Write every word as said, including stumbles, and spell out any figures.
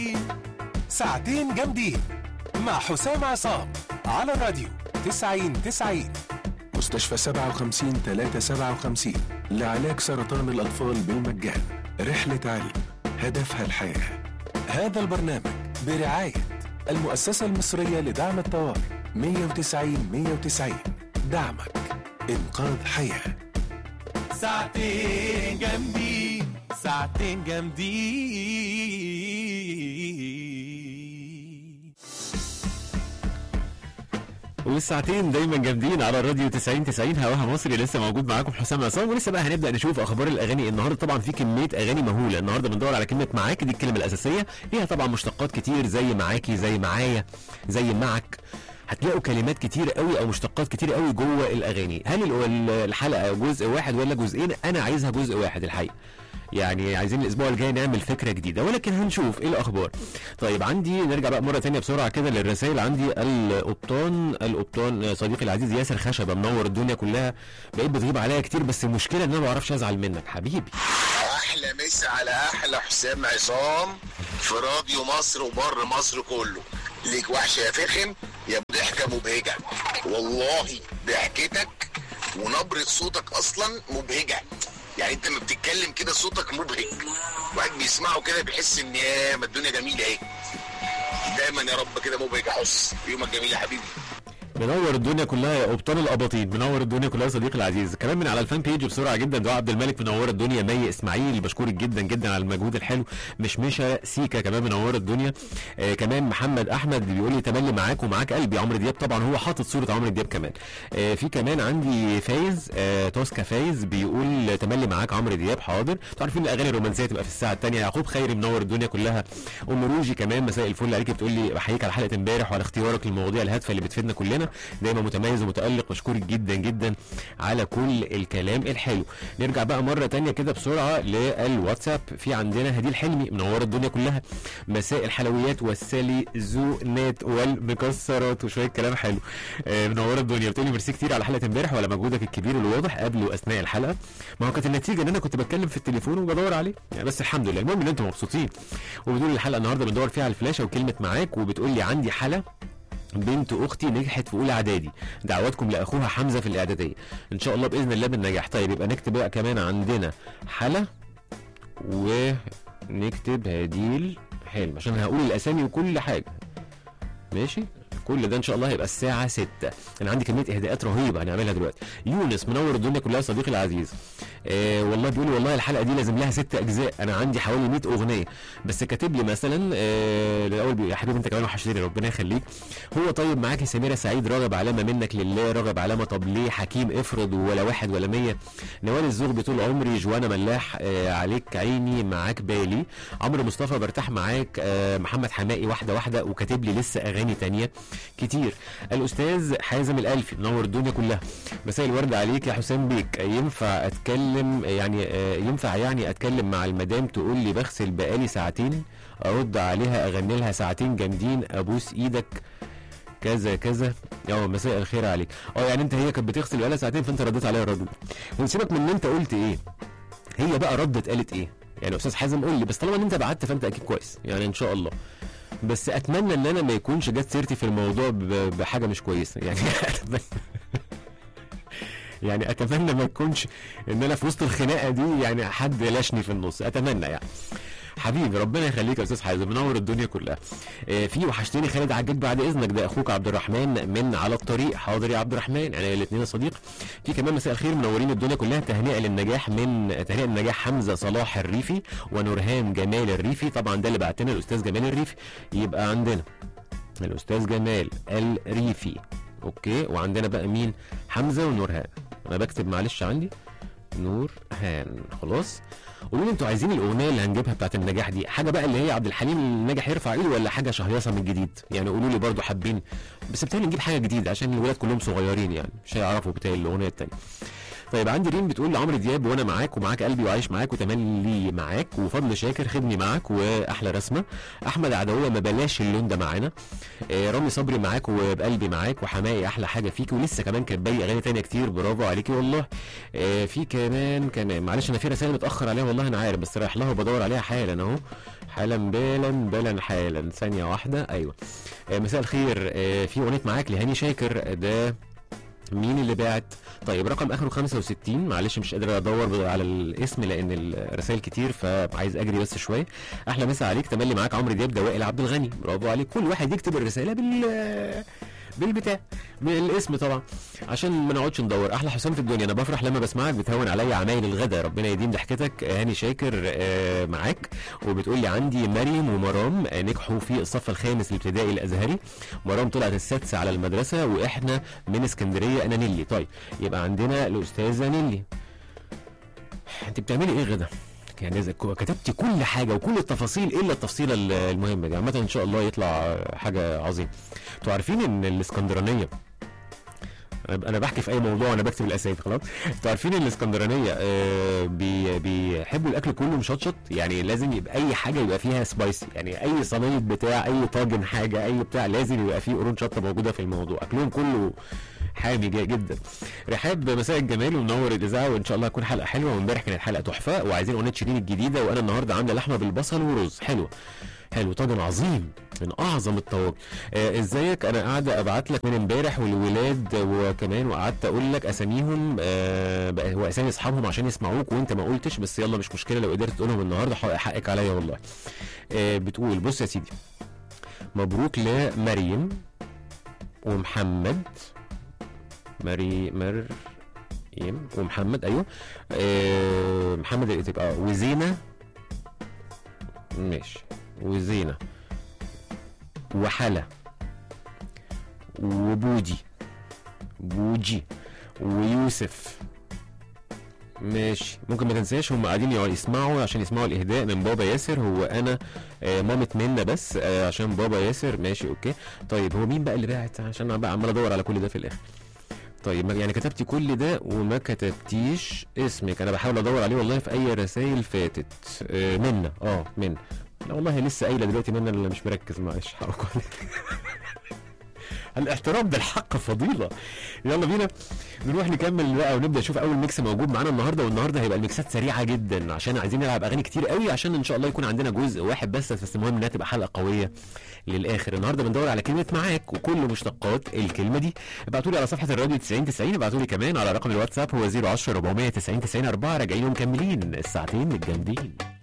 ساعتين جامدين مع حسام عصام على الراديو تسعين تسعين. مستشفى سبعة وخمسين ثلاثة سبعة وخمسين لعلاج سرطان الأطفال بالمجان. رحلة علم هدفها الحياة. هذا البرنامج برعاية المؤسسة المصرية لدعم الطوارئ مية وتسعين مية وتسعين. دعمك إنقاذ حياة. ساعتين جامدين ساعتين جامدين. والساعتين دايما جامدين على الراديو تسعين تسعين. هواها مصري لسه موجود معاكم حسام عصام، ولسه بقى هنبدا نشوف اخبار الاغاني النهارده. طبعا في كميه اغاني مهوله النهارده. بندور على كلمه معاك، دي الكلمه الاساسيه، ليها طبعا مشتقات كتير زي معاكي، زي معايا، زي معك. هتلاقوا كلمات كتير قوي او مشتقات كتير قوي جوه الاغاني. هل الحلقه جزء واحد ولا جزئين؟ انا عايزها جزء واحد الحقيقه. يعني عايزين الاسبوع الجاي نعمل فكره جديده، ولكن هنشوف ايه الاخبار. طيب عندي نرجع بقى مره ثانيه بسرعه كده للرسائل. عندي القبطان القبطان صديقي العزيز ياسر خشبه منور الدنيا كلها. بقيت بتغيب عليا كتير، بس المشكله ان انا ما بعرفش ازعل منك حبيبي. احلى مسا على احلى حسام عصام في راديو مصر وبر مصر كله. ليك وحشه يا فخم يا ضحكه مبهجه، والله ضحكتك ونبره صوتك اصلا مبهجه. يعني انت لما بتتكلم كده صوتك مبهج، واحد بيسمعه كده بيحس ان يا ما الدنيا جميله اهي. دايما يا رب كده مبهج يا حس. يومك جميل يا حبيبي. منور الدنيا كلها يا قبطان القباطين، منور الدنيا كلها يا صديقي العزيز. كمان من على الفان بيج بسرعه جدا دعاء عبد الملك منور الدنيا. مي اسماعيل بشكرك جدا جدا على المجهود الحلو. مشمشه سيكا كمان منور الدنيا. آه كمان محمد احمد بيقول لي تملي معاك ومعاك قلبي عمرو دياب. طبعا هو حاطط صوره عمرو دياب كمان. آه في كمان عندي فايز آه توسكا فايز بيقول تملي معاك عمرو دياب. حاضر. انتوا عارفين الاغاني الرومانسيه تبقى في الساعه الثانيه. يعقوب خيري منور الدنيا كلها. ام روجي كمان مساء الفل عليكي، بتقول لي بحييك على حلقه امبارح وعلى اختيارك للمواضيع الهادفه اللي بتفيدنا كلنا. دايما متميز ومتألق. مشكور جدا جدا على كل الكلام الحلو. نرجع بقى مرة تانية كده بسرعة للواتساب. في عندنا هدي الحلمي منور الدنيا كلها. مساء الحلويات والساليزونات والمكسرات وشوية كلام حلو. آه منور الدنيا. بتقولي ميرسي كتير على حلقة امبارح وعلى مجهودك الكبير الواضح قبل واثناء الحلقة. ما هو كانت النتيجة ان انا كنت بتكلم في التليفون وبدور عليه يعني، بس الحمد لله. المهم ان انتم مبسوطين. وبتقولي الحلقة النهارده بندور فيها على الفلاشة وكلمة معاك. وبتقولي عندي حالة بنت اختي نجحت في اولى اعدادي، دعواتكم لاخوها حمزه في الاعداديه ان شاء الله باذن الله بالنجاح. طيب يبقى نكتب بقى كمان عندنا حلا ونكتب هديل حلم عشان هقول الاسامي وكل حاجه. ماشي، كل ده ان شاء الله هيبقى الساعه ستة. انا عندي كميه اهداءات رهيبه هنعملها دلوقتي. يونس منور الدنيا كلها صديقي العزيز. آه والله بيقول والله الحلقه دي لازم لها ست اجزاء. انا عندي حوالي مية اغنيه، بس كاتب لي مثلا آه الاول يا حبيبي انت كمان وحشتني ربنا يخليك. هو طيب معاكي سميره سعيد، راغب علامه منك لله، راغب علامه طب ليه، حكيم افرض ولا واحد ولا مية، نوال الزغبي طول عمري، جوانا ملاح آه عليك عيني معاك بالي، عمرو مصطفى برتاح معاك، آه محمد حمائي واحده واحده، وكاتب لي لسه اغاني تانية كتير. الاستاذ حازم الالفي منور الدنيا كلها. مساء الورد عليك يا حسام بيك. ينفع اتكلم يعني ينفع يعني اتكلم مع المدام تقول لي بغسل بقالي ساعتين، ارد عليها اغني لها ساعتين جامدين، ابوس ايدك كذا كذا. اه مساء الخير عليك. اه يعني انت هي كانت بتغسل بقالها ساعتين فانت رديت عليها الرد. ونسيبك من ان انت قلت ايه، هي بقى ردت قالت ايه يعني. استاذ حازم قول لي، بس طالما ان انت بعت فانت اكيد كويس يعني ان شاء الله. بس اتمنى ان انا ما يكونش جت سيرتي في الموضوع بحاجه مش كويسه يعني. اتمنى يعني اتمنى ما يكونش ان انا في وسط الخناقه دي يعني حد لاشني في النص. اتمنى يعني حبيبي ربنا يخليك يا استاذ حازم منور الدنيا كلها. آه في وحشتني خالد عجيب بعد اذنك، ده اخوك عبد الرحمن من على الطريق. حاضر يا عبد الرحمن يعني الاثنين يا صديق. في كمان مساء الخير منورين الدنيا كلها، تهنئه للنجاح من تهنئه للنجاح حمزه صلاح الريفي ونورهان جمال الريفي. طبعا ده اللي بعتنا الاستاذ جمال الريفي. يبقى عندنا الاستاذ جمال الريفي اوكي، وعندنا بقى مين؟ حمزه ونورهان. انا بكتب معلش عندي نورهان. خلاص قولوا لي انتوا عايزين الاغنيه اللي هنجيبها بتاعت النجاح دي حاجه بقى اللي هي عبد الحليم الناجح يرفع ايده، ولا حاجه شهيصه من جديد يعني. قولوا لي برضو حابين، بس بتهيألي نجيب حاجه جديده عشان الولاد كلهم صغيرين يعني مش هيعرفوا بتاعي الاغنيه الثانيه. طيب عندي ريم بتقول لعمرو دياب وانا معاك ومعاك قلبي وعايش معاك وتملي معاك، وفضل شاكر خدني معاك واحلى رسمه. احمد عدويه ما بلاش اللون ده معانا. آه رامي صبري معاك وبقلبي معاك، وحماقي احلى حاجه فيك، ولسه كمان كانت باقي اغاني تانية كتير، برافو عليكي والله. آه في كمان كمان معلش انا في رسائل متاخر عليها والله انا عارف، بس رايح لها وبدور عليها حالا اهو، حالا بالا بالا حالا، ثانيه واحده. ايوه آه مساء الخير. آه في اغنيه معاك لهاني شاكر، ده مين اللي باعت؟ طيب رقم اخره خمسة وستين، معلش مش قادر ادور على الاسم لان الرسائل كتير فعايز اجري بس شويه. احلى مسا عليك، تملي معاك عمرو دياب، ده وائل عبد الغني، برافو عليك. كل واحد يكتب الرساله بال بالبتاع بالاسم طبعا عشان ما نقعدش ندور. احلى حسام في الدنيا، انا بفرح لما بسمعك، بتهون عليا عمايل الغدا، ربنا يديم ضحكتك. هاني شاكر آه معاك، وبتقول لي عندي مريم ومرام آه نجحوا في الصف الخامس الابتدائي الازهري، مرام طلعت السادسه على المدرسه، واحنا من اسكندريه. انا نيلي. طيب يبقى عندنا الاستاذه نيلي. انت بتعملي ايه غدا؟ يعني اذا كتبتي كل حاجه وكل التفاصيل الا التفصيله المهمه دي، عامه ان شاء الله يطلع حاجه عظيمه. انتوا عارفين ان الاسكندرانيه، انا بحكي في اي موضوع انا بكتب الاسامي خلاص. انتوا عارفين ان الاسكندرانيه آه بي بيحبوا الاكل كله مشطشط، يعني لازم يبقى اي حاجه يبقى فيها سبايسي، يعني اي صينيه بتاع، اي طاجن حاجه، اي بتاع لازم يبقى فيه قرون شطه موجوده في الموضوع، اكلهم كله حامي جدا. رحاب مساء الجمال ومنور الاذاعه، وان شاء الله تكون حلقه حلوه، وامبارح كانت حلقه تحفه، وعايزين اغنيه شيرين الجديده، وانا النهارده عامله لحمه بالبصل ورز حلوه حلو، طاجن عظيم من اعظم الطواجن. آه ازيك؟ انا قاعده ابعت لك من امبارح والولاد وكمان، وقعدت اقول لك اساميهم آه واسامي اصحابهم عشان يسمعوك وانت ما قلتش، بس يلا مش مشكله لو قدرت تقولهم النهارده حقك عليا والله. آه بتقول بص يا سيدي، مبروك لمريم ومحمد، مري مريم ومحمد، ايوه آه محمد اللي تبقى وزينه، ماشي، وزينة وحلا وبودي بوجي ويوسف، ماشي. ممكن ما تنساش هم قاعدين يسمعوا عشان يسمعوا الاهداء من بابا ياسر، هو انا آه مامة منا بس آه عشان بابا ياسر، ماشي اوكي. طيب هو مين بقى اللي باعت؟ عشان انا بقى عمال ادور على كل ده في الاخر. طيب يعني كتبتي كل ده وما كتبتيش اسمك، انا بحاول ادور عليه والله في اي رسائل فاتت. آه منا اه منا، لا والله لسه قايله دلوقتي منا اللي مش مركز، معلش حقك. الاحترام بالحق فضيله. يلا بينا نروح نكمل بقى ونبدا نشوف اول ميكس موجود معانا النهارده، والنهارده هيبقى الميكسات سريعه جدا عشان عايزين نلعب اغاني كتير قوي، عشان ان شاء الله يكون عندنا جزء واحد بس، بس المهم انها تبقى حلقه قويه للاخر. النهارده بندور على كلمه معاك وكل مشتقات الكلمه دي. ابعتوا لي على صفحه الراديو تسعين تسعين، ابعتوا لي كمان على رقم الواتساب هو صفر عشرة أربعمية تسعين تسعين أربعة. راجعين ومكملين الساعتين الجامدين.